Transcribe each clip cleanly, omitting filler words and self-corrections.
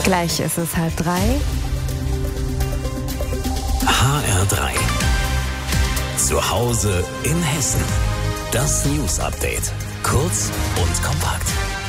Gleich ist es 2:30. HR3. Zu Hause in Hessen. Das News-Update. Kurz und kompakt.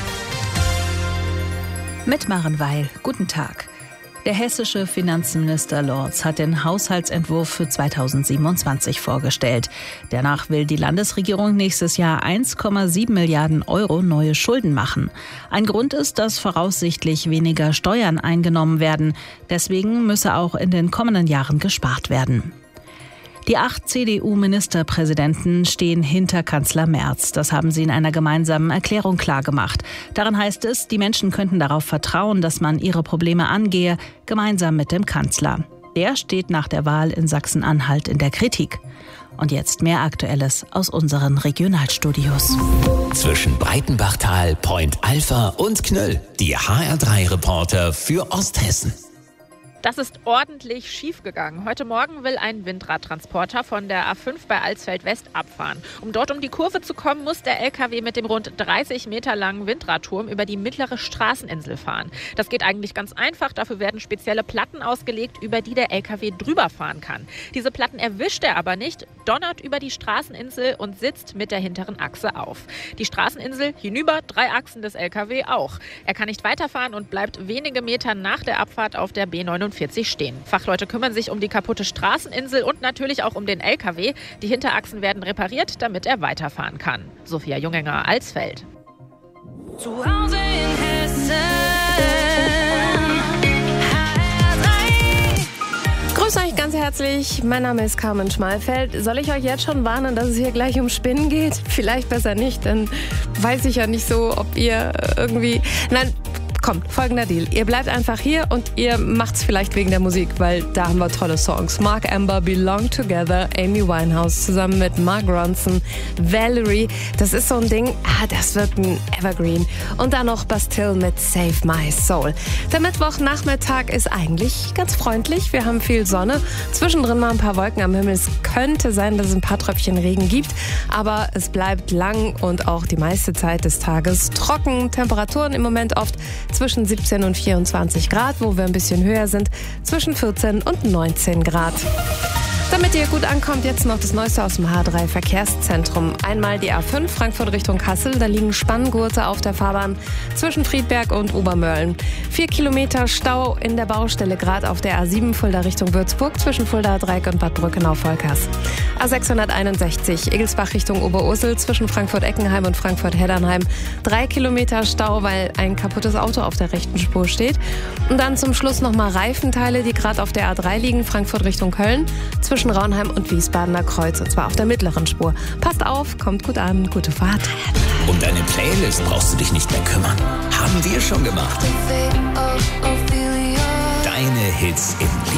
Mit Maren Weil. Guten Tag. Der hessische Finanzminister Lorz hat den Haushaltsentwurf für 2027 vorgestellt. Danach will die Landesregierung nächstes Jahr 1,7 Milliarden Euro neue Schulden machen. Ein Grund ist, dass voraussichtlich weniger Steuern eingenommen werden. Deswegen müsse auch in den kommenden Jahren gespart werden. Die 8 CDU-Ministerpräsidenten stehen hinter Kanzler Merz. Das haben sie in einer gemeinsamen Erklärung klargemacht. Darin heißt es, die Menschen könnten darauf vertrauen, dass man ihre Probleme angehe, gemeinsam mit dem Kanzler. Der steht nach der Wahl in Sachsen-Anhalt in der Kritik. Und jetzt mehr Aktuelles aus unseren Regionalstudios. Zwischen Breitenbachtal, Point Alpha und Knöll. Die HR3-Reporter für Osthessen. Das ist ordentlich schiefgegangen. Heute Morgen will ein Windradtransporter von der A5 bei Alsfeld West abfahren. Um dort um die Kurve zu kommen, muss der LKW mit dem rund 30 Meter langen Windradturm über die mittlere Straßeninsel fahren. Das geht eigentlich ganz einfach. Dafür werden spezielle Platten ausgelegt, über die der LKW drüber fahren kann. Diese Platten erwischt er aber nicht, donnert über die Straßeninsel und sitzt mit der hinteren Achse auf. Die Straßeninsel hinüber, 3 Achsen des LKW auch. Er kann nicht weiterfahren und bleibt wenige Meter nach der Abfahrt auf der B49 stehen. Fachleute kümmern sich um die kaputte Straßeninsel und natürlich auch um den LKW. Die Hinterachsen werden repariert, damit er weiterfahren kann. Sophia Jungenger, Alsfeld. Zu Hause in Hessen. Grüß euch ganz herzlich. Mein Name ist Carmen Schmalfeld. Soll ich euch jetzt schon warnen, dass es hier gleich um Spinnen geht? Vielleicht besser nicht, denn weiß ich ja nicht so, ob ihr irgendwie... Nein, kommt, folgender Deal. Ihr bleibt einfach hier und ihr macht's vielleicht wegen der Musik, weil da haben wir tolle Songs. Mark Amber, Belong Together, Amy Winehouse zusammen mit Mark Ronson, Valerie. Das ist so ein Ding, das wird ein Evergreen. Und dann noch Bastille mit Save My Soul. Der Mittwochnachmittag ist eigentlich ganz freundlich. Wir haben viel Sonne, zwischendrin mal ein paar Wolken am Himmel. Es könnte sein, dass es ein paar Tröpfchen Regen gibt, aber es bleibt lang und auch die meiste Zeit des Tages trocken. Temperaturen im Moment oft zwischen 17 und 24 Grad, wo wir ein bisschen höher sind, zwischen 14 und 19 Grad. Damit ihr gut ankommt, jetzt noch das Neueste aus dem H3 Verkehrszentrum. Einmal die A5 Frankfurt Richtung Kassel, da liegen Spanngurte auf der Fahrbahn zwischen Friedberg und Obermörlen. 4 Kilometer Stau in der Baustelle, gerade auf der A7 Fulda Richtung Würzburg zwischen Fulda Dreieck und Bad Brückenau-Volkers. A661 Egelsbach Richtung Oberursel zwischen Frankfurt-Eckenheim und Frankfurt-Heddernheim. 3 Kilometer Stau, weil ein kaputtes Auto auf der rechten Spur steht. Und dann zum Schluss nochmal Reifenteile, die gerade auf der A3 liegen, Frankfurt Richtung Köln, zwischen Raunheim und Wiesbadener Kreuz, und zwar auf der mittleren Spur. Passt auf, kommt gut an, gute Fahrt. Um deine Playlist brauchst du dich nicht mehr kümmern. Haben wir schon gemacht. Deine Hits im